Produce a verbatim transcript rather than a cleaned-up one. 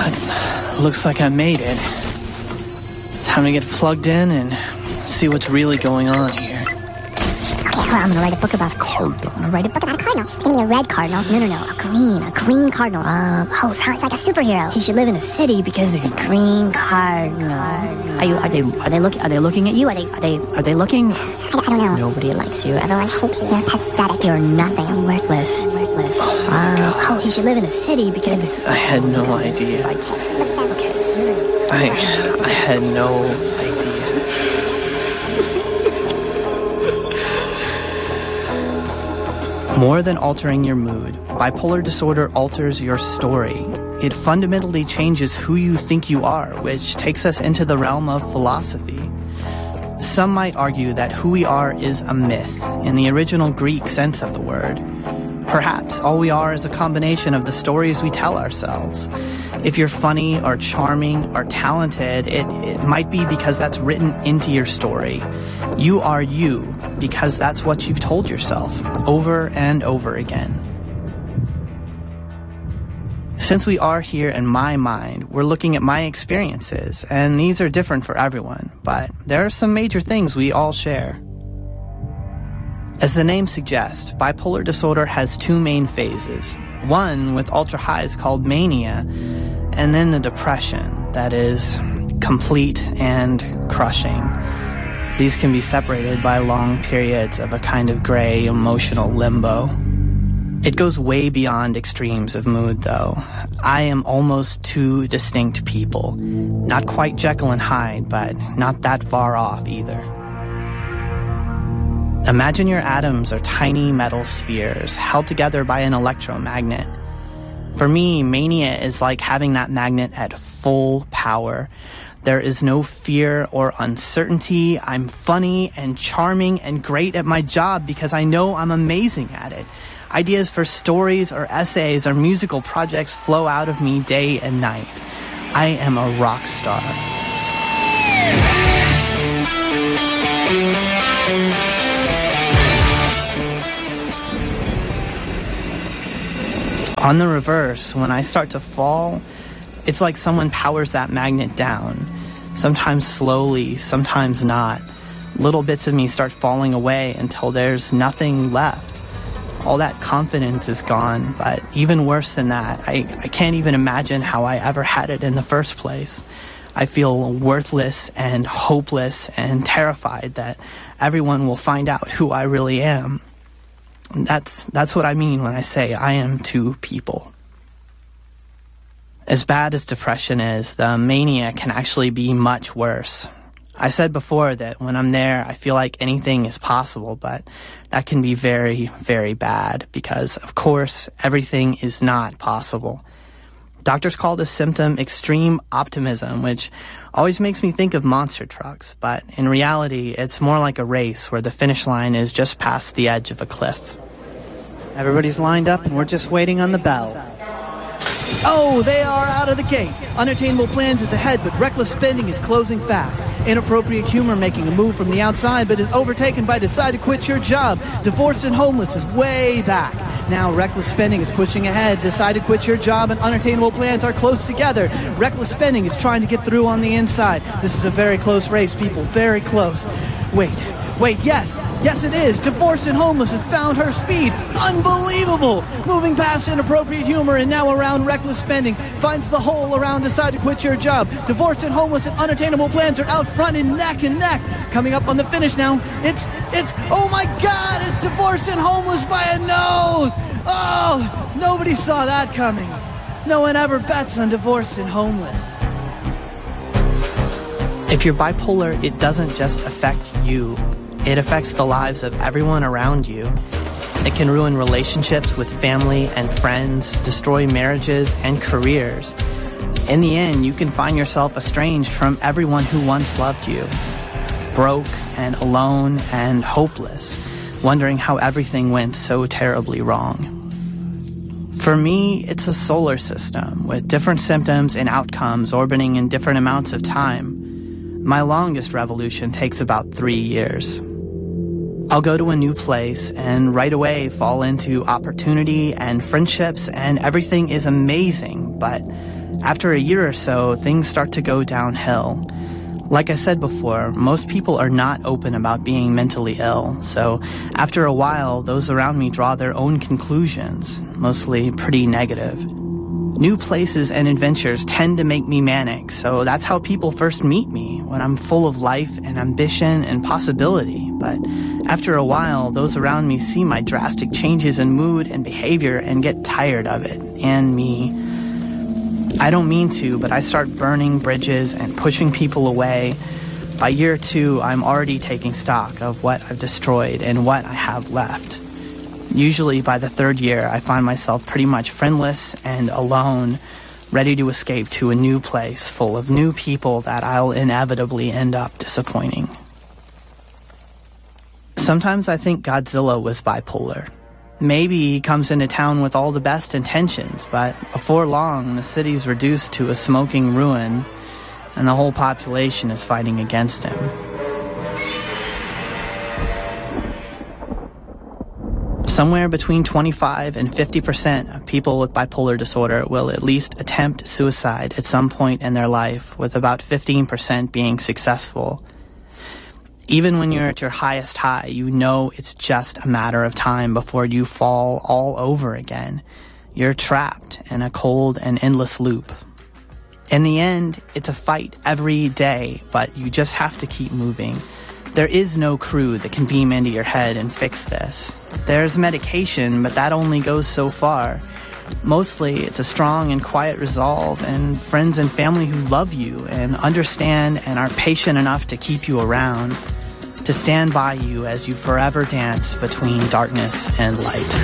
But looks like I made it. Time to get plugged in and see what's really going on here. Okay, well, I'm gonna write a book about a cardinal. I'm gonna write a book about a cardinal. It's gonna be a red cardinal. No, no, no, a green, a green cardinal. Um, oh, sounds like a superhero. He should live in a city because the green cardinal. Are you? Are they? Are they looking? Are they looking at you? Are they? Are they? Are they looking? I, I don't know. Nobody likes you. Everyone hates you. You're pathetic. You're nothing. You're worthless. Worthless. Oh, uh, oh, he should live in a city because I had no idea. I I had no idea. More than altering your mood, bipolar disorder alters your story. It fundamentally changes who you think you are, which takes us into the realm of philosophy. Some might argue that who we are is a myth, in the original Greek sense of the word. Perhaps all we are is a combination of the stories we tell ourselves. If you're funny or charming or talented, it, it might be because that's written into your story. You are you because that's what you've told yourself over and over again. Since we are here in my mind, we're looking at my experiences, and these are different for everyone, but there are some major things we all share. As the name suggests, bipolar disorder has two main phases. One with ultra highs called mania, and then the depression that is complete and crushing. These can be separated by long periods of a kind of gray emotional limbo. It goes way beyond extremes of mood, though. I am almost two distinct people. Not quite Jekyll and Hyde, but not that far off either. Imagine your atoms are tiny metal spheres held together by an electromagnet. For me, mania is like having that magnet at full power. There is no fear or uncertainty. I'm funny and charming and great at my job because I know I'm amazing at it. Ideas for stories or essays or musical projects flow out of me day and night. I am a rock star. On the reverse, when I start to fall, it's like someone powers that magnet down. Sometimes slowly, sometimes not. Little bits of me start falling away until there's nothing left. All that confidence is gone, but even worse than that, I, I can't even imagine how I ever had it in the first place. I feel worthless and hopeless and terrified that everyone will find out who I really am. That's that's what I mean when I say I am two people. As bad as depression is, the mania can actually be much worse. I said before that when I'm there, I feel like anything is possible, but that can be very, very bad because, of course, everything is not possible. Doctors call this symptom extreme optimism, which always makes me think of monster trucks, but in reality, it's more like a race where the finish line is just past the edge of a cliff. Everybody's lined up and we're just waiting on the bell. Oh, they are out of the gate. Unattainable Plans is ahead, but Reckless Spending is closing fast. Inappropriate Humor making a move from the outside, but is overtaken by Decide to Quit Your Job. Divorced and Homeless is way back. Now Reckless Spending is pushing ahead. Decide to Quit Your Job and Unattainable Plans are close together. Reckless Spending is trying to get through on the inside. This is a very close race, people. Very close. Wait. Wait, yes, yes it is. Divorced and Homeless has found her speed. Unbelievable! Moving past Inappropriate Humor and now around Reckless Spending. Finds the hole around Decide to Quit Your Job. Divorced and Homeless and Unattainable Plans are out front and neck and neck. Coming up on the finish now. It's, it's, oh my God, it's Divorced and Homeless by a nose! Oh, nobody saw that coming. No one ever bets on Divorced and Homeless. If you're bipolar, it doesn't just affect you. It affects the lives of everyone around you. It can ruin relationships with family and friends, destroy marriages and careers. In the end, you can find yourself estranged from everyone who once loved you. Broke and alone and hopeless, wondering how everything went so terribly wrong. For me, it's a solar system with different symptoms and outcomes orbiting in different amounts of time. My longest revolution takes about three years. I'll go to a new place and right away fall into opportunity and friendships and everything is amazing, but After a year or so, things start to go downhill. Like I said before, most people are not open about being mentally ill, so after a while, those around me draw their own conclusions, mostly pretty negative. New places and adventures tend to make me manic, so that's how people first meet me, when I'm full of life and ambition and possibility. But after a while, those around me see my drastic changes in mood and behavior and get tired of it, and me. I don't mean to, but I start burning bridges and pushing people away. By year two, I'm already taking stock of what I've destroyed and what I have left. Usually by the third year, I find myself pretty much friendless and alone, ready to escape to a new place full of new people that I'll inevitably end up disappointing. Sometimes I think Godzilla was bipolar. Maybe he comes into town with all the best intentions, but before long, the city's reduced to a smoking ruin, and the whole population is fighting against him. Somewhere between twenty-five and fifty percent of people with bipolar disorder will at least attempt suicide at some point in their life, with about fifteen percent being successful. Even when you're at your highest high, you know it's just a matter of time before you fall all over again. You're trapped in a cold and endless loop. In the end, it's a fight every day, but you just have to keep moving. There is no crew that can beam into your head and fix this. There's medication, but that only goes so far. Mostly, it's a strong and quiet resolve and friends and family who love you and understand and are patient enough to keep you around, to stand by you as you forever dance between darkness and light.